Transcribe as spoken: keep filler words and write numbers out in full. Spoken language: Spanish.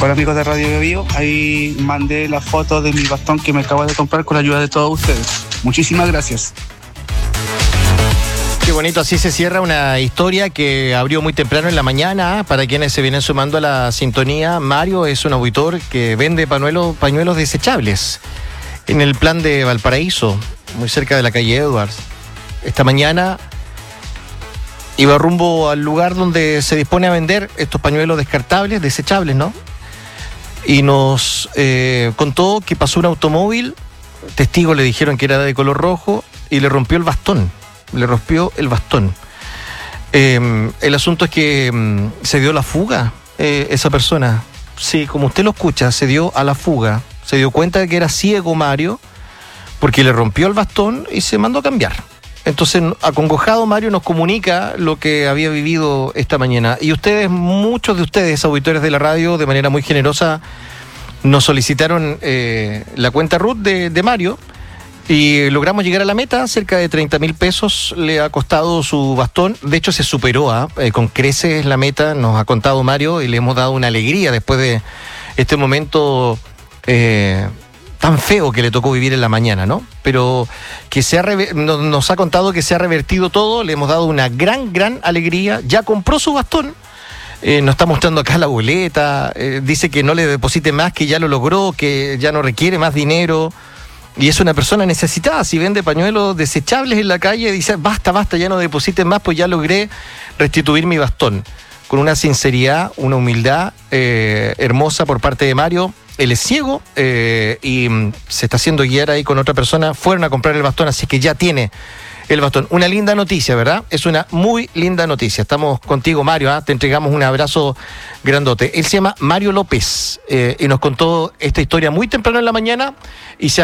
Hola amigos de Radio Bio Bio, ahí mandé la foto de mi bastón que me acabo de comprar con la ayuda de todos ustedes. Muchísimas gracias. Qué bonito, así se cierra una historia que abrió muy temprano en la mañana. Para quienes se vienen sumando a la sintonía, Mario es un auditor que vende pañuelos, pañuelos desechables en el plan de Valparaíso, muy cerca de la calle Edwards. Esta mañana iba rumbo al lugar donde se dispone a vender estos pañuelos descartables, desechables, ¿no? Y nos eh, contó que pasó un automóvil, testigos le dijeron que era de color rojo, y le rompió el bastón. Le rompió el bastón. Eh, el asunto es que um, se dio la fuga eh, esa persona. Sí, como usted lo escucha, se dio a la fuga. Se dio cuenta de que era ciego Mario, porque le rompió el bastón y se mandó a cambiar. Entonces, acongojado, Mario nos comunica lo que había vivido esta mañana. Y ustedes, muchos de ustedes, auditores de la radio, de manera muy generosa, nos solicitaron eh, la cuenta R U T de, de Mario. Y logramos llegar a la meta, cerca de treinta mil pesos le ha costado su bastón. De hecho, se superó ¿eh? Eh, con creces la meta, nos ha contado Mario, y le hemos dado una alegría después de este momento eh, tan feo que le tocó vivir en la mañana, ¿no? Pero que se ha rever- nos, nos ha contado que se ha revertido todo, le hemos dado una gran, gran alegría. Ya compró su bastón, eh, nos está mostrando acá la boleta, eh, dice que no le deposite más, que ya lo logró, que ya no requiere más dinero. Y es una persona necesitada. Si vende pañuelos desechables en la calle, dice, basta, basta, ya no depositen más, pues ya logré restituir mi bastón. Con una sinceridad, una humildad eh, hermosa por parte de Mario. Él es ciego eh, y mm, se está haciendo guiar ahí con otra persona. Fueron a comprar el bastón, así que ya tiene el bastón. Una linda noticia, ¿verdad? Es una muy linda noticia. Estamos contigo, Mario, ¿eh? Te entregamos un abrazo grandote. Él se llama Mario López eh, y nos contó esta historia muy temprano en la mañana y se